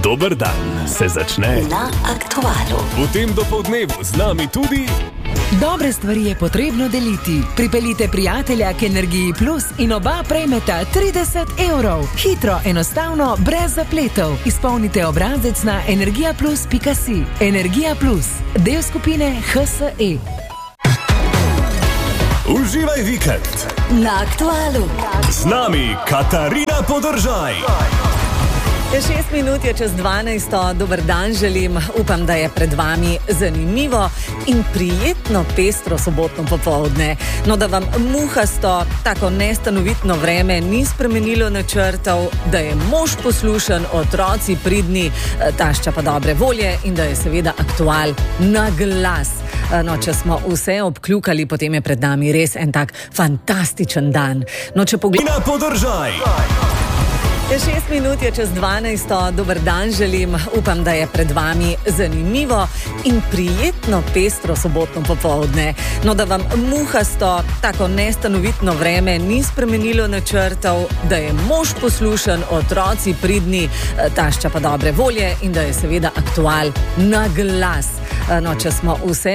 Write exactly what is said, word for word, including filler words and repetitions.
Dober dan se začne na Aktualu. V tem dopoldnevu z nami tudi... Dobre stvari je potrebno deliti. Pripeljite prijatelja k Energiji Plus in oba prejmeta trideset evrov. Hitro, enostavno, brez zapletov. Izpolnite obrazec na energija plus pika si. Energija Plus, del skupine H S E. Uživaj vikend Na Aktualu. z nami Katarina Podržaj. Šest minut je čez dvanajsto, dober dan želim, upam, da je pred vami zanimivo in prijetno pestro sobotno popoldne. No, da vam muhasto, tako nestanovitno vreme ni spremenilo načrtov, da je mož poslušen, otroci pridni, tašča pa dobre volje in da je seveda Aktual na glas. No, če smo vse obkljukali, potem je pred nami res en tak fantastičen dan. No, če pogledamo... Podržaj. Šest minut je čez dvanajsto, dober dan želim, upam, da je pred vami zanimivo in prijetno pestro sobotno popoldne. No, da vam muhasto, tako nestanovitno vreme ni spremenilo načrtov, da je mož poslušen, otroci pridni, tašča pa dobre volje in da je seveda Aktual na glas. No, če smo vse